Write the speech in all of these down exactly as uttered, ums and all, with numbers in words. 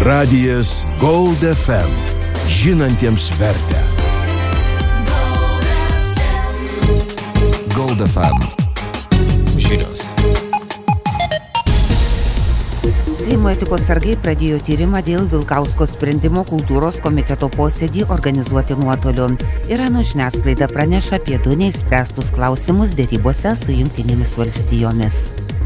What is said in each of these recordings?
Radijas Gold F M. Žinantiems vertę. Gold F M. Žinios. Seimo etikos sargai pradėjo tyrimą dėl Vilkausko sprendimo kultūros komiteto posėdį organizuoti nuotoliu. Irano žiniasklaida praneša apie du neišspręstus klausimus derybose su Jungtinėmis valstijomis.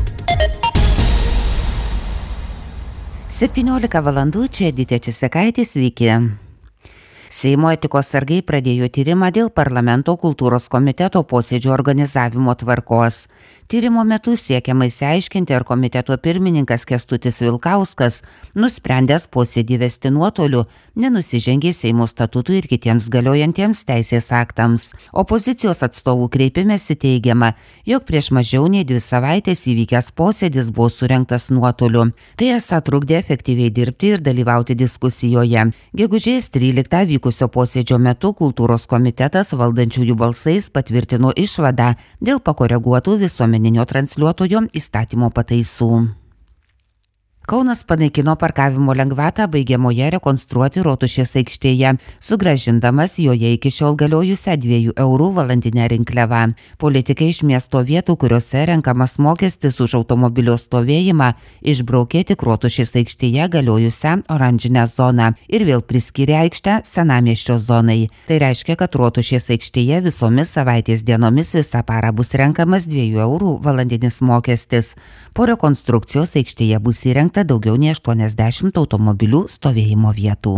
septyniolika valandų, čia Edita Česekaitė, sveiki. Seimo etikos sargai pradėjo tyrimą dėl parlamento kultūros komiteto posėdžio organizavimo tvarkos. Tyrimo metu siekiama išsiaiškinti, ar komiteto pirmininkas Kęstutis Vilkauskas, nusprendęs posėdį vesti nuotoliu, nenusižengė Seimo statutui ir kitiems galiojantiems teisės aktams. Opozicijos atstovų kreipimėsi teigiama, jog prieš mažiau nei dvi savaitės įvykęs posėdis buvo surengtas nuotoliu. Tai esą trukdė efektyviai dirbti ir dalyvauti diskusijoje. Gegužės tryliktą vykusio posėdžio metu kultūros komitetas valdančiųjų balsais patvirtino išvadą dėl pakoreguotų visuomeninio transliuotojo įstatymo pataisų. Kaunas panaikino parkavimo lengvatą baigiamoje rekonstruoti Rotušės aikštėje, sugrąžindamas joje iki šiol galiojusią dviejų eurų valandinę rinkliavą. Politikai iš miesto vietų, kuriuose renkamas mokestis už automobilio stovėjimą, išbraukė tik Rotušės aikštėje galiojusią oranžinę zoną ir vėl priskyrė aikštę senamiesčio zonai. Tai reiškia, kad Rotušės aikštėje visomis savaitės dienomis visą parą bus renkamas dviejų eurų valandinis mokestis. Po rekonstrukcijos aikštėje bus įrengta daugiau nei aštuoniasdešimt automobilių stovėjimo vietų.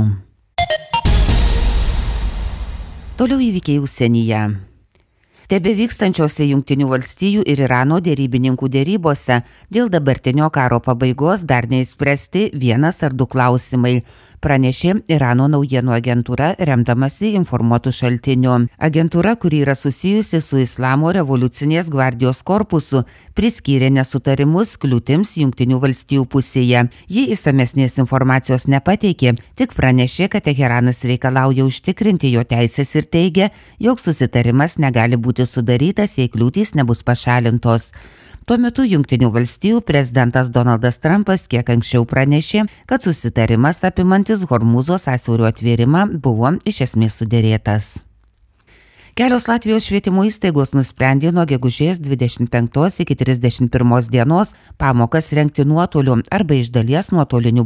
Toliau įvykiai užsienyje. Tebevykstančiose Jungtinių valstijų ir Irano dėrybininkų dėrybose dėl dabartinio karo pabaigos dar neišspręsti vienas ar du klausimai, pranešė Irano naujienų agentūra, remdamasi informuotų šaltinių. Agentūra, kuri yra susijusi su Islamo revoliucinės gvardijos korpusu, priskyrė nesutarimus kliūtims Jungtinių valstijų pusėje. Ji išsamesnės informacijos nepateikė, tik pranešė, kad Teheranas reikalauja užtikrinti jo teisės ir teigia, jog susitarimas negali būti sudarytas, jei kliūtys nebus pašalintos. Tuo metu Jungtinių valstijų prezidentas Donaldas Trumpas kiek anksčiau pranešė, kad susitarimas apimantis Hormūzo sąsiaurio atvėrimą buvo iš esmės suderėtas. Kelios Latvijos švietimo įstaigos nusprendė nuo gegužės dvidešimt penktos iki trisdešimt pirmos dienos pamokas rengti nuotoliu arba iš dalies nuotoliniu